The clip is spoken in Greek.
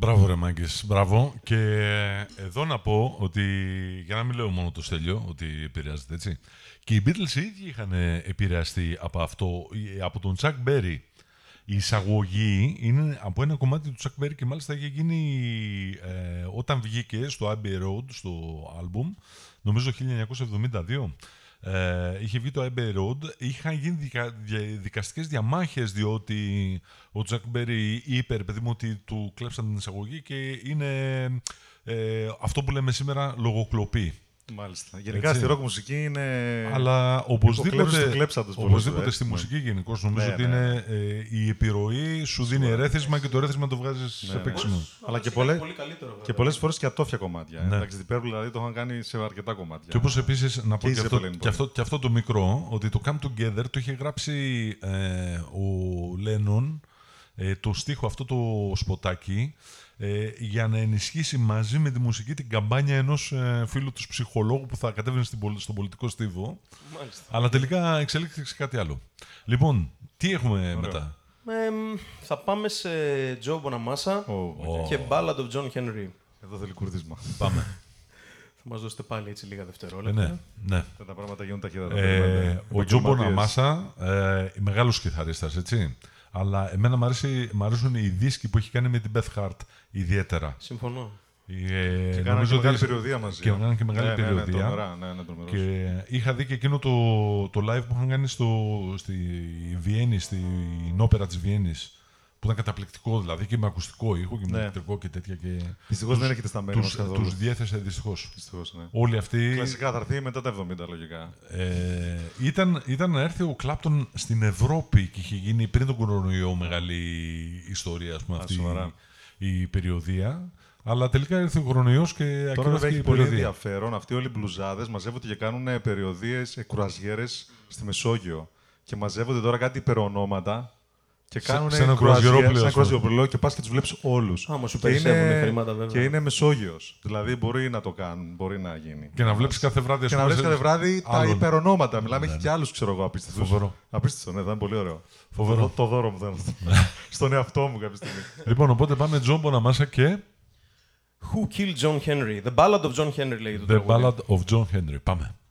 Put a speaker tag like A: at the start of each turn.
A: Μπράβο ρε Μάγκες, μπράβο. Και εδώ να πω ότι, για να μην λέω μόνο το Στέλιο, ότι επηρεάζεται έτσι, και οι Beatles οι ίδιοι είχαν επηρεαστεί από αυτό, από τον Chuck Berry. Η εισαγωγή είναι από ένα κομμάτι του Chuck Berry και μάλιστα είχε γίνει όταν βγήκε στο Abbey Road, στο άλμπουμ, νομίζω 1972. Είχε βγει το Abbey Road, είχαν γίνει δικαστικές διαμάχες διότι ο Chuck Berry είπε, παιδί μου, ότι του κλέψαν την εισαγωγή και είναι αυτό που λέμε σήμερα λογοκλοπή.
B: Μάλιστα. Γενικά στη ροκ μουσική είναι.
A: Αλλά οπωσδήποτε στη μουσική γενικώς νομίζω ότι είναι η επιρροή σου δίνει ερέθισμα και το ερέθισμα το βγάζεις σε παίξιμο.
B: Αλλά και πολλές φορές και ατόφια κομμάτια. Εντάξει, την Purple δηλαδή το είχαν κάνει σε αρκετά κομμάτια.
A: Και όπως επίσης να πω και αυτό το μικρό, ότι το Come Together το είχε γράψει ο Lennon, το στίχο αυτό το σποτάκι, για να ενισχύσει μαζί με τη μουσική την καμπάνια ενός φίλου του ψυχολόγου που θα κατέβαινε στον πολιτικό στίβο. Μάλιστα. Αλλά τελικά εξελίχθηκε κάτι άλλο. Λοιπόν, τι έχουμε μετά?
C: Θα πάμε σε Joe Bonamassa και Ballad of John Henry.
B: Εδώ θέλει κουρδίσμα.
A: Πάμε.
C: Θα μας δώσετε πάλι έτσι λίγα δευτερόλεπτα.
B: Ναι. Τα πράγματα γίνουν ταχύτατα.
A: Ο Joe Bonamassa, μεγάλος κιθαρίστας, έτσι. Αλλά εμένα μ' αρέσουν οι δίσκοι που έχει κάνει με την Beth Hart ιδιαίτερα.
C: Συμφωνώ.
B: Και κάνανε και μεγάλη περιοδία μαζί.
A: Και κάνανε και μεγάλη περιοδία. Και είχα δει και εκείνο το live που είχαν κάνει στη Βιέννη, στην όπερα της Βιέννης. Που ήταν καταπληκτικό, δηλαδή και με ακουστικό ήχο και με ηλεκτρικό και τέτοια.
B: Δυστυχώς δεν έρχεται στα μέρη μας καθόλου.
A: Τους διέθεσε δυστυχώς.
B: Ναι.
A: Όλοι αυτοί.
B: Κλασικά θα έρθει μετά τα 70 λογικά.
A: Ήταν να έρθει ο Κλάπτον στην Ευρώπη και είχε γίνει πριν τον κορονοϊό μεγάλη ιστορία, ας πούμε, αυτή η περιοδία. Αλλά τελικά ήρθε ο κορονοϊός και ακυρώθηκε η περιοδία.
B: Τώρα έχει πολύ ενδιαφέρον. Αυτοί όλοι οι μπλουζάδες μαζεύονται και κάνουν περιοδίες, κουραζιέρες στη Μεσόγειο. Και μαζεύονται τώρα κάτι υπερονόματα. Και κάνουν
A: σε ένα
B: κουραζιεροπλοίο και πας και τους βλέπεις όλους.
C: Άμα σου περισσεύουν χρήματα, βέβαια.
B: Και είναι Μεσόγειος. Δηλαδή μπορεί να το κάνουν, μπορεί να γίνει.
A: Και να βλέπεις κάθε βράδυ,
B: και να βλέπεις κάθε βράδυ τα υπερονόματα. Μιλάμε, έχει και άλλους, ξέρω εγώ, απίστευτους. Απίστευτο, ναι, ήταν πολύ ωραίο.
A: Φοβερό.
B: Το δώρο μου ήταν στον εαυτό μου κάποια στιγμή.
A: Λοιπόν, οπότε πάμε John Bonamassa και.
C: Who Killed John Henry? The Ballad of John Henry λέγεται το
A: The Ballad of John Henry. Πάμε.